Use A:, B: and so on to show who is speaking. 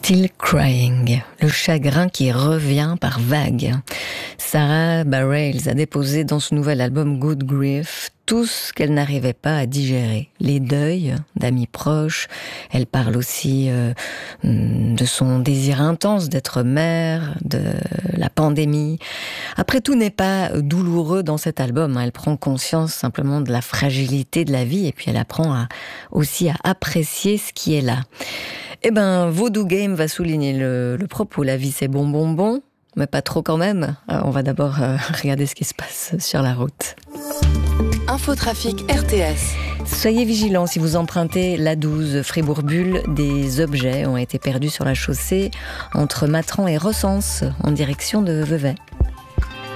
A: Still Crying, le chagrin qui revient par vagues. Sarah Bareilles a déposé dans ce nouvel album Good Grief tout ce qu'elle n'arrivait pas à digérer. Les deuils d'amis proches. Elle parle aussi de son désir intense d'être mère, de la pandémie. Après, tout n'est pas douloureux dans cet album. Elle prend conscience simplement de la fragilité de la vie et puis elle apprend aussi à apprécier ce qui est là. Eh ben, Voodoo Game va souligner le propos. La vie, c'est bon, mais pas trop quand même. On va d'abord regarder ce qui se passe sur la route.
B: Infotrafic RTS.
A: Soyez vigilants si vous empruntez l'A12 Fribourg-Bulle. Des objets ont été perdus sur la chaussée entre Matran et Recense en direction de Vevey.